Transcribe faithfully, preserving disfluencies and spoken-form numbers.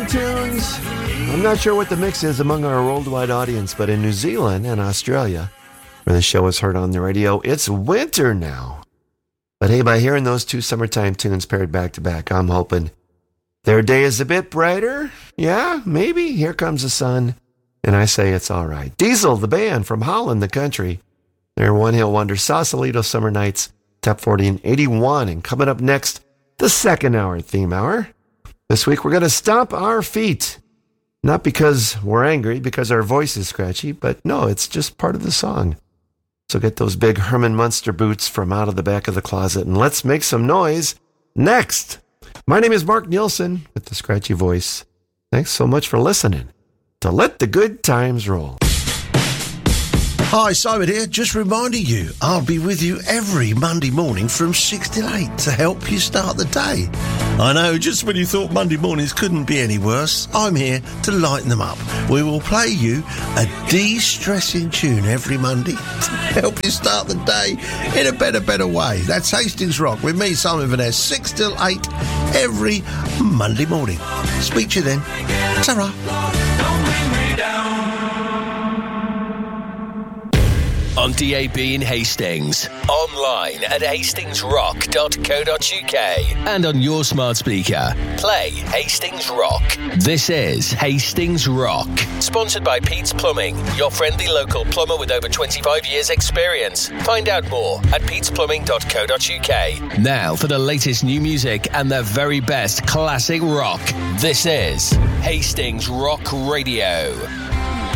tunes. I'm not sure what the mix is among our worldwide audience, but in New Zealand and Australia, where the show is heard on the radio, it's winter now. But hey, by hearing those two summertime tunes paired back to back, I'm hoping their day is a bit brighter. Yeah, maybe. Here comes the sun. And I say it's all right. Diesel, the band from Holland, the country. Their one-hit wonder, Sausalito Summer Nights, Top forty in eighty-one. And coming up next, the second hour theme hour. This week we're going to stomp our feet. Not because we're angry, because our voice is scratchy, but no, it's just part of the song. So get those big Herman Munster boots from out of the back of the closet and let's make some noise next. My name is Mark Nielsen with the scratchy voice. Thanks so much for listening to Let the Good Times Roll. Hi, Simon here, just reminding you, I'll be with you every Monday morning from six till eight to help you start the day. I know, just when you thought Monday mornings couldn't be any worse, I'm here to lighten them up. We will play you a de-stressing tune every Monday to help you start the day in a better, better way. That's Hastings Rock with me, Simon Vaness, six till eight every Monday morning. Speak to you then. Ta-ra. On D A B in Hastings, online at hastings rock dot co dot uk, and on your smart speaker. Play Hastings Rock. This is Hastings Rock, sponsored by Pete's Plumbing, your friendly local plumber with over twenty-five years experience. Find out more at petes plumbing dot co dot uk. Now for the latest new music and the very best classic rock. This is Hastings Rock Radio.